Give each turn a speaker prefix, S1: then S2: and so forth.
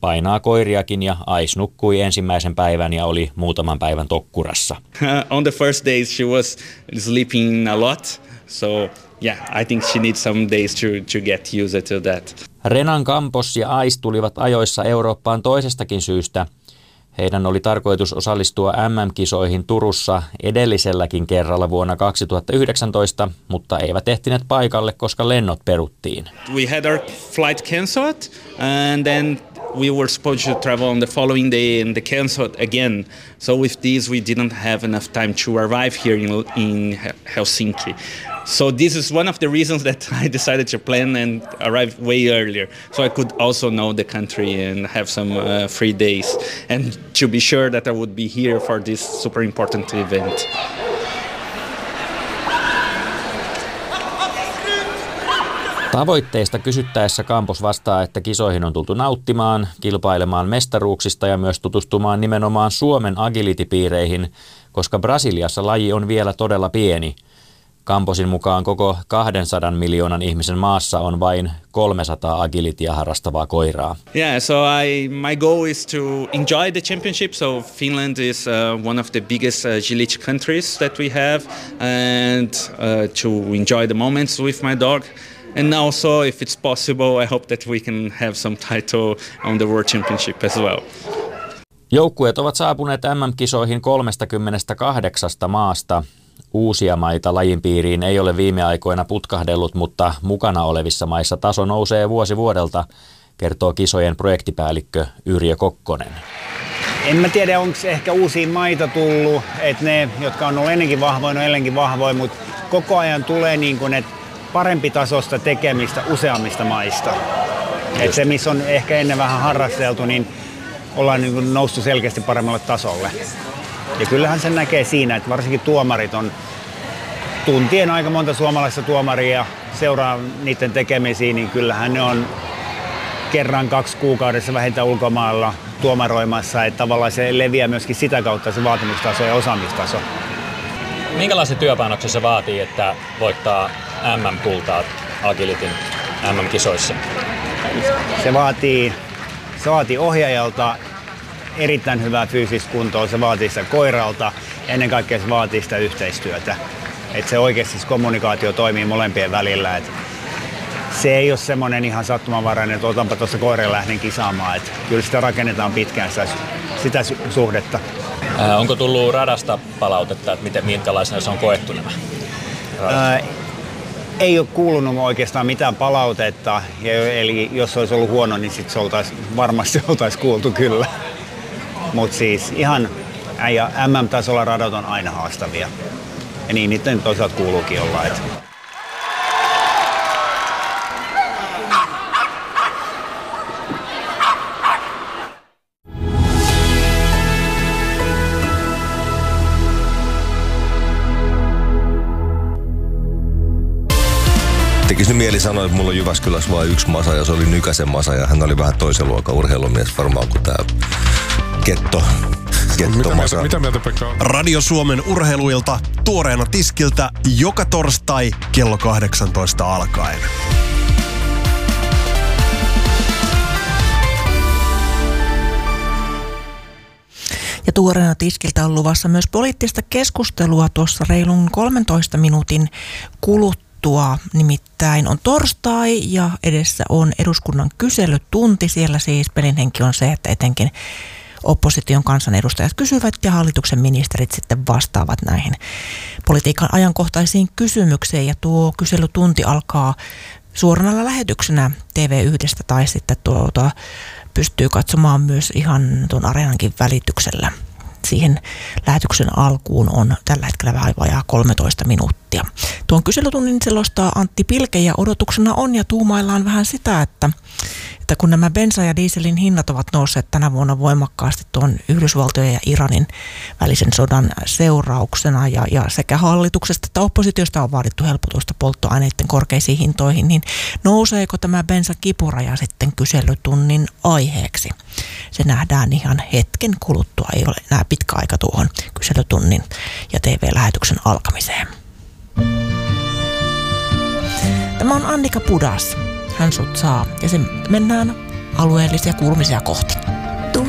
S1: painaa koiriakin ja Ice nukkui ensimmäisen päivän ja oli muutaman päivän tokkurassa.
S2: On the first days she was sleeping a lot, so yeah, I think she needs some days to get used to that.
S1: Renan Campos ja Ice tulivat ajoissa Eurooppaan toisestakin syystä. Heidän oli tarkoitus osallistua MM-kisoihin Turussa edelliselläkin kerralla vuonna 2019, mutta eivät ehtineet paikalle, koska lennot peruttiin.
S2: We had our flight cancelled and then we were supposed to travel on the following day and they cancelled again. So with this we didn't have enough time to arrive here in Helsinki. So this is one of the reasons that I decided to plan and arrive way earlier, so I could also know the country and have some free days, and to be sure that I would be here for this super important event.
S1: Tavoitteista kysyttäessä Campos vastaa, että kisoihin on tultu nauttimaan, kilpailemaan mestaruuksista ja myös tutustumaan nimenomaan Suomen agility-piireihin, koska Brasiliassa laji on vielä todella pieni. Camposin mukaan koko 200 miljoonan ihmisen maassa on vain 300 agilityä harrastavaa koiraa.
S2: Yeah, so my goal is to enjoy the championship. So Finland is one of the biggest agility countries that we have, and to enjoy the moments with my dog. And also, if it's possible, I hope that we can have some title on the World Championship as well.
S1: Joukkueet ovat saapuneet MM-kisoihin 38 maasta. Uusia maita lajin piiriin ei ole viime aikoina putkahdellut, mutta mukana olevissa maissa taso nousee vuosi vuodelta, kertoo kisojen projektipäällikkö Yrjö Kokkonen.
S3: En mä tiedä, onko ehkä uusia maita tullut, että ne, jotka on ollut ennenkin vahvoin, mutta koko ajan tulee niin kuin, parempi tasosta tekemistä useammista maista. Että se, missä on ehkä ennen vähän harrasteltu, niin ollaan niin kuin noussut selkeästi paremmalle tasolle. Ja kyllähän sen näkee siinä, että varsinkin tuomarit on tuntien aika monta suomalaista tuomaria ja seuraa niiden tekemisiä, niin kyllähän ne on kerran 2 kuukaudessa vähintään ulkomailla tuomaroimassa, että tavallaan se leviää myöskin sitä kautta se vaatimustaso ja osaamistaso.
S1: Minkälaisen työpanoksen se vaatii, että voittaa MM-kultaa agilityn MM-kisoissa?
S3: Se vaatii ohjaajalta erittäin hyvää fyysistä kuntoa, se vaatii sitä koiralta ja ennen kaikkea se vaatii sitä yhteistyötä. Että se oikeasti se kommunikaatio toimii molempien välillä. Et se ei ole semmoinen ihan sattumanvarainen, että otanpa tuossa koiran lähden kisaamaan. Et kyllä sitä rakennetaan pitkään sitä suhdetta.
S1: Onko tullut radasta palautetta, että minkälaisena se on koettu nämä?
S3: Ei ole kuulunut oikeastaan mitään palautetta, eli jos olisi ollut huono, niin sit se varmasti oltaisiin kuultu kyllä. Mutta siis ihan MM-tasolla radat on aina haastavia. Ja niin niiden toisaalta kuuluukin olla.
S4: Tekisi nyt mieli sanoa, että mulla on Jyväskylässä vain yksi Masa ja se oli Nykäsen Masa ja hän oli vähän toisen luokan urheilumies varmaan kuin tää Ketto Masa.
S5: Mitä mieltä Pekka on?
S6: Radio Suomen urheiluilta tuoreena tiskiltä joka torstai kello 18 alkaen.
S7: Ja tuoreena tiskiltä on luvassa myös poliittista keskustelua tuossa reilun 13 minuutin kuluttua. Nimittäin on torstai ja edessä on eduskunnan kyselytunti. Siellä siis pelin henki on se, että etenkin opposition kansanedustajat kysyvät ja hallituksen ministerit sitten vastaavat näihin politiikan ajankohtaisiin kysymyksiin. Ja tuo kyselytunti alkaa suorana lähetyksenä TV1 tai sitten pystyy katsomaan myös ihan tuon Areenankin välityksellä. Siihen lähetyksen alkuun on tällä hetkellä vähän vajaa 13 minuuttia. Tuon kyselytunnin selostaa Antti Pilke ja odotuksena on ja tuumaillaan vähän sitä, että kun nämä bensa- ja dieselin hinnat ovat nousseet tänä vuonna voimakkaasti tuon Yhdysvaltojen ja Iranin välisen sodan seurauksena ja sekä hallituksesta että oppositiosta on vaadittu helpotusta polttoaineiden korkeisiin hintoihin, niin nouseeko tämä bensa-kipuraja sitten kyselytunnin aiheeksi? Se nähdään ihan hetken kuluttua, ei ole enää pitkä aika tuohon kyselytunnin ja TV-lähetyksen alkamiseen. Tämä on Annika Pudas. Hän sut saa. Ja se mennään alueellisia kuulumisia kohti.